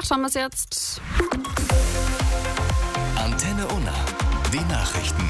8 haben wir es jetzt. Antenne Unna. Die Nachrichten.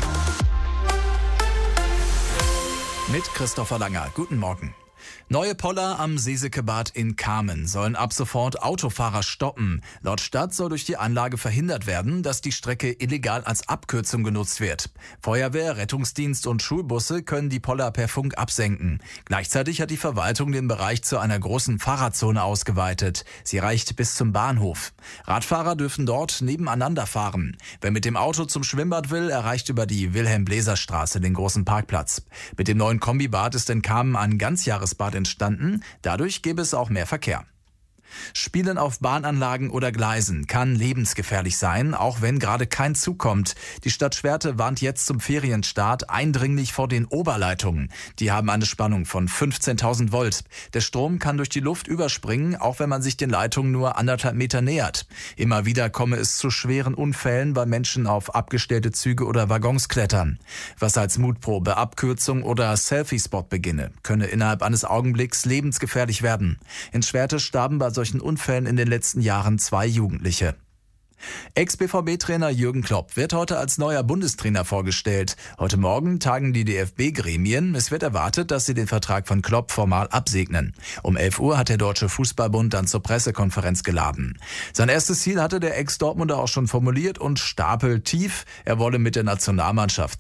Mit Christopher Langer. Guten Morgen. Neue Poller am Seesekebad in Kamen sollen ab sofort Autofahrer stoppen. Laut Stadt soll durch die Anlage verhindert werden, dass die Strecke illegal als Abkürzung genutzt wird. Feuerwehr, Rettungsdienst und Schulbusse können die Poller per Funk absenken. Gleichzeitig hat die Verwaltung den Bereich zu einer großen Fahrradzone ausgeweitet. Sie reicht bis zum Bahnhof. Radfahrer dürfen dort nebeneinander fahren. Wer mit dem Auto zum Schwimmbad will, erreicht über die Wilhelm-Bläser-Straße den großen Parkplatz. Mit dem neuen Kombibad ist in Kamen ein Ganzjahresbad entstanden. Dadurch gäbe es auch mehr Verkehr. Spielen auf Bahnanlagen oder Gleisen kann lebensgefährlich sein, auch wenn gerade kein Zug kommt. Die Stadt Schwerte warnt jetzt zum Ferienstart eindringlich vor den Oberleitungen. Die haben eine Spannung von 15.000 Volt. Der Strom kann durch die Luft überspringen, auch wenn man sich den Leitungen nur 1,5 Meter nähert. Immer wieder komme es zu schweren Unfällen, weil Menschen auf abgestellte Züge oder Waggons klettern. Was als Mutprobe, Abkürzung oder Selfie-Spot beginne, könne innerhalb eines Augenblicks lebensgefährlich werden. In Schwerte starben bei solchen Unfällen in den letzten Jahren 2 Jugendliche. Ex-BVB-Trainer Jürgen Klopp wird heute als neuer Bundestrainer vorgestellt. Heute Morgen tagen die DFB-Gremien. Es wird erwartet, dass sie den Vertrag von Klopp formal absegnen. Um 11 Uhr hat der Deutsche Fußballbund dann zur Pressekonferenz geladen. Sein erstes Ziel hatte der Ex-Dortmunder auch schon formuliert und stapelt tief. Er wolle mit der Nationalmannschaft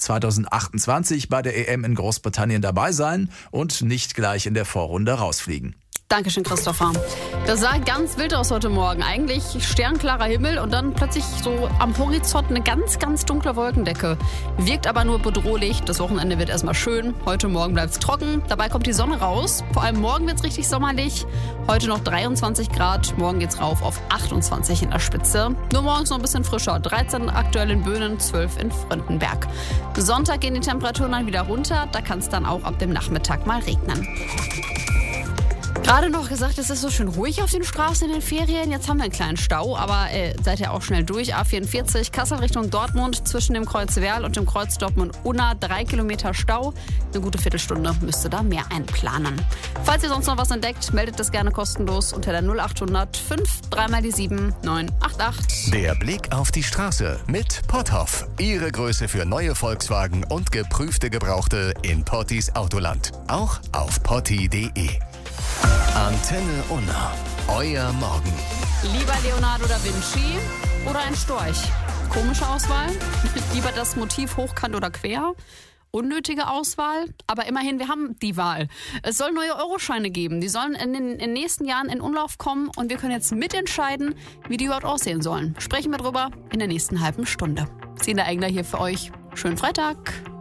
2028 bei der EM in Großbritannien dabei sein und nicht gleich in der Vorrunde rausfliegen. Dankeschön, Christopher. Das sah ganz wild aus heute Morgen. Eigentlich sternklarer Himmel und dann plötzlich so am Horizont eine ganz, ganz dunkle Wolkendecke. Wirkt aber nur bedrohlich. Das Wochenende wird erstmal schön. Heute Morgen bleibt es trocken. Dabei kommt die Sonne raus. Vor allem morgen wird es richtig sommerlich. Heute noch 23 Grad. Morgen geht's rauf auf 28 in der Spitze. Nur morgens noch ein bisschen frischer. 13 aktuell in Böhnen, 12 in Fröndenberg. Sonntag gehen die Temperaturen dann wieder runter. Da kann es dann auch ab dem Nachmittag mal regnen. Gerade noch gesagt, es ist so schön ruhig auf den Straßen in den Ferien. Jetzt haben wir einen kleinen Stau, aber seid ihr auch schnell durch. A44 Kassel Richtung Dortmund zwischen dem Kreuz Werl und dem Kreuz Dortmund-Unna 3 Kilometer Stau. Eine gute Viertelstunde müsst ihr da mehr einplanen. Falls ihr sonst noch was entdeckt, meldet das gerne kostenlos unter der 0800 5 3x7 988. Der Blick auf die Straße mit Potthoff. Ihre Größe für neue Volkswagen und geprüfte Gebrauchte in Pottis Autoland. Auch auf potti.de. Antenne Unna. Euer Morgen. Lieber Leonardo da Vinci oder ein Storch? Komische Auswahl. Lieber das Motiv hochkant oder quer? Unnötige Auswahl, aber immerhin, wir haben die Wahl. Es soll neue Euroscheine geben. Die sollen in den nächsten Jahren in Umlauf kommen und wir können jetzt mitentscheiden, wie die überhaupt aussehen sollen. Sprechen wir drüber in der nächsten halben Stunde. Sina Engler hier für euch. Schönen Freitag.